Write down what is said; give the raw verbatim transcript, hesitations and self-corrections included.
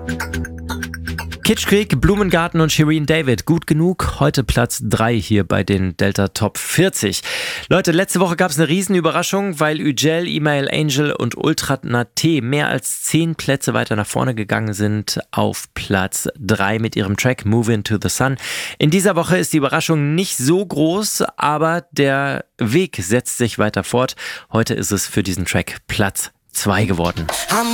Kitschkrieg, Blumengarten und Shirin David. Gut genug. Heute Platz drei hier bei den Delta Top vierzig. Leute, letzte Woche gab es eine Riesenüberraschung, weil Üjel, Email Angel und Ultrat Nate mehr als zehn Plätze weiter nach vorne gegangen sind auf Platz drei mit ihrem Track Move Into the Sun. In dieser Woche ist die Überraschung nicht so groß, aber der Weg setzt sich weiter fort. Heute ist es für diesen Track Platz zwei geworden.